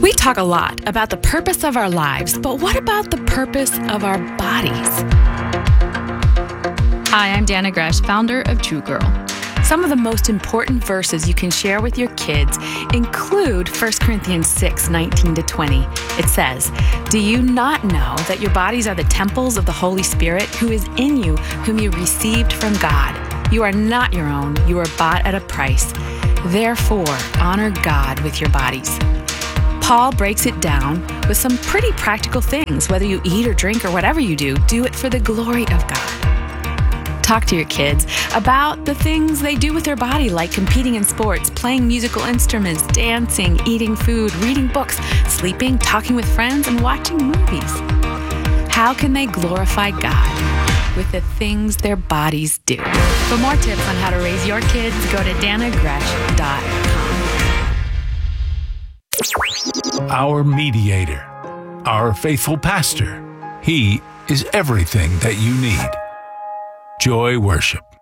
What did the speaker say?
We talk a lot about the purpose of our lives, but what about the purpose of our bodies? Hi, I'm Dana Gresh, founder of True Girl. Some of the most important verses you can share with your kids include 1 Corinthians 6:19-20. It says, "Do you not know that your bodies are the temples of the Holy Spirit who is in you, whom you received from God? You are not your own, you are bought at a price. Therefore, honor God with your bodies." Paul breaks it down with some pretty practical things. Whether you eat or drink or whatever you do it for the glory of God. Talk to your kids about the things they do with their body, like competing in sports, playing musical instruments, dancing, eating food, reading books, sleeping, talking with friends, and watching movies. How can they glorify God with the things their bodies do? For more tips on how to raise your kids, go to danagresh.com. Our mediator, our faithful pastor. He is everything that you need. Joy Worship.